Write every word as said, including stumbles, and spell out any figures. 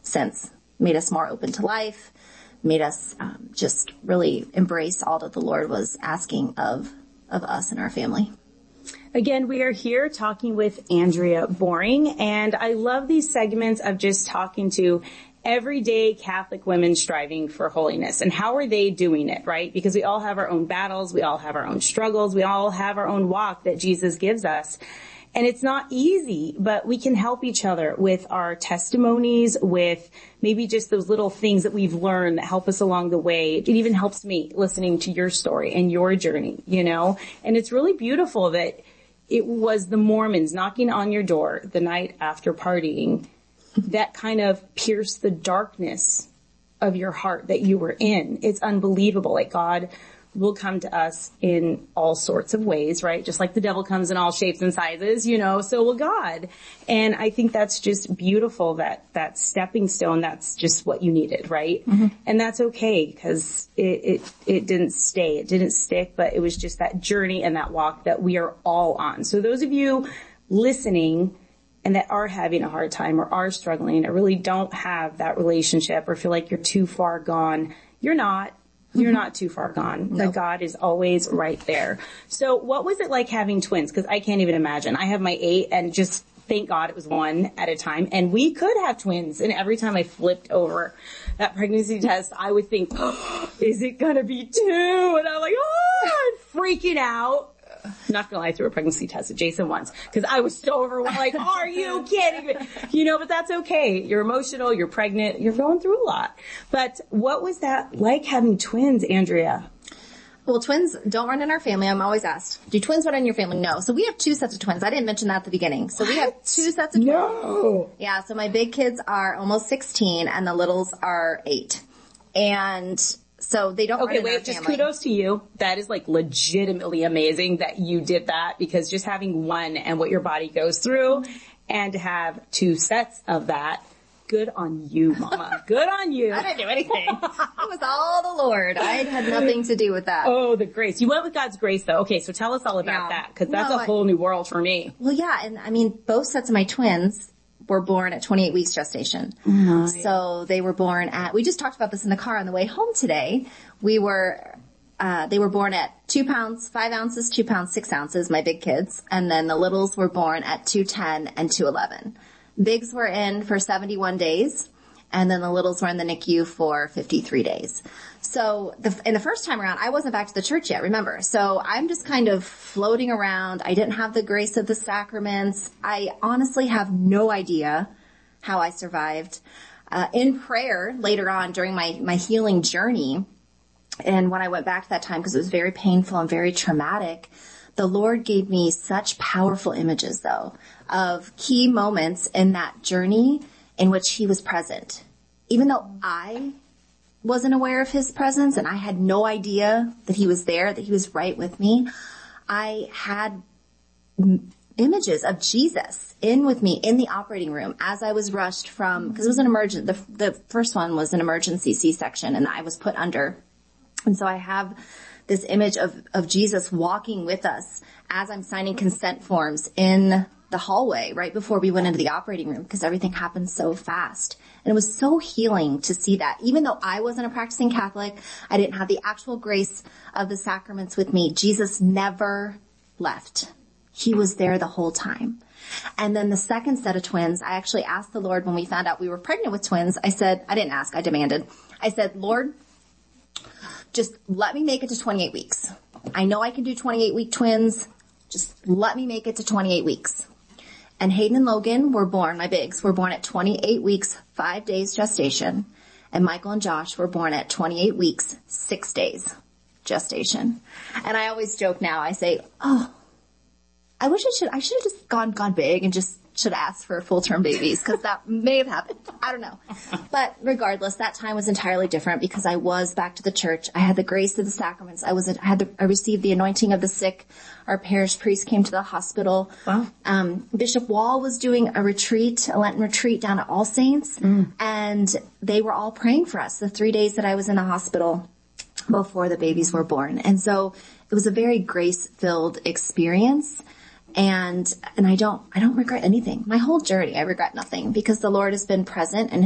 since. Made us more open to life, made us um, just really embrace all that the Lord was asking of of us and our family. Again, we are here talking with Andrea Boring, and I love these segments of just talking to everyday Catholic women striving for holiness. And how are they doing it, right? Because we all have our own battles, we all have our own struggles, we all have our own walk that Jesus gives us. And it's not easy, but we can help each other with our testimonies, with maybe just those little things that we've learned that help us along the way. It even helps me listening to your story and your journey, you know? And it's really beautiful that it was the Mormons knocking on your door the night after partying that kind of pierced the darkness of your heart that you were in. It's unbelievable. Like, God will come to us in all sorts of ways, right? Just like the devil comes in all shapes and sizes, you know, so will God. And I think that's just beautiful, that, that stepping stone, that's just what you needed, right? Mm-hmm. And that's okay, because it, it, it didn't stay, it didn't stick, but it was just that journey and that walk that we are all on. So those of you listening and that are having a hard time or are struggling or really don't have that relationship or feel like you're too far gone, you're not. You're not too far gone. No. God is always right there. So what was it like having twins? Because I can't even imagine. I have my eight, and just thank God it was one at a time. And we could have twins. And every time I flipped over that pregnancy test, I would think, oh, is it going to be two? And I'm like, oh, I'm freaking out. Not gonna lie, I threw a pregnancy test at Jason once because I was so overwhelmed. Like, are you kidding me? You know, but that's okay. You're emotional, you're pregnant, you're going through a lot. But what was that like having twins, Andrea? Well, twins don't run in our family. I'm always asked, do twins run in your family? No. So we have two sets of twins. I didn't mention that at the beginning. So we have two sets of twins. No. Yeah, so my big kids are almost sixteen and the littles are eight. And so they don't Okay, run in wait, our just family. kudos to you. That is like legitimately amazing that you did that, because just having one and what your body goes through and to have two sets of that, good on you, Mama. Good on you. I didn't do anything. It was all the Lord. I had nothing to do with that. Oh, the grace. You went with God's grace though. Okay, so tell us all about Yeah. that, because that's No, a whole I- new world for me. Well, yeah, and I mean, both sets of my twins were born at twenty-eight weeks gestation. Nice. So they were born at, we just talked about this in the car on the way home today. We were, uh, they were born at two pounds, five ounces, two pounds, six ounces, my big kids. And then the littles were born at two ten and two eleven. Bigs were in for seventy-one days. And then the littles were in the N I C U for fifty-three days. So the, in the first time around, I wasn't back to the church yet, remember? So I'm just kind of floating around. I didn't have the grace of the sacraments. I honestly have no idea how I survived. Uh, in prayer later on during my, my healing journey, and when I went back that time, because it was very painful and very traumatic, the Lord gave me such powerful images, though, of key moments in that journey in which he was present. Even though I wasn't aware of his presence and I had no idea that he was there, that he was right with me, I had m- images of Jesus in with me in the operating room as I was rushed from, because it was an emergent, the, the first one was an emergency C-section and I was put under. And so I have this image of, of Jesus walking with us as I'm signing consent forms in the hallway right before we went into the operating room, because everything happened so fast. And it was so healing to see that. Even though I wasn't a practicing Catholic, I didn't have the actual grace of the sacraments with me, Jesus never left. He was there the whole time. And then the second set of twins, I actually asked the Lord when we found out we were pregnant with twins. I said, I didn't ask, I demanded. I said, Lord, just let me make it to twenty-eight weeks. I know I can do twenty-eight week twins. Just let me make it to twenty-eight weeks. And Hayden and Logan were born, my bigs, were born at twenty-eight weeks, five days gestation. And Michael and Josh were born at twenty-eight weeks, six days gestation. And I always joke now, I say, oh, I wish I should, I should have just gone, gone big and just should have asked for full-term babies, because that may have happened. I don't know. But regardless, that time was entirely different because I was back to the church. I had the grace of the sacraments. I was, I had the, I received the anointing of the sick. Our parish priest came to the hospital. Wow. Um, Bishop Wall was doing a retreat, a Lenten retreat down at All Saints, mm. and they were all praying for us the three days that I was in the hospital before the babies were born. And so it was a very grace-filled experience. And, and I don't, I don't regret anything. My whole journey, I regret nothing because the Lord has been present and